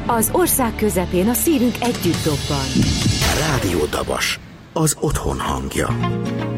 Az ország közepén a szívünk együtt dobban. Rádió Dabas, az otthon hangja.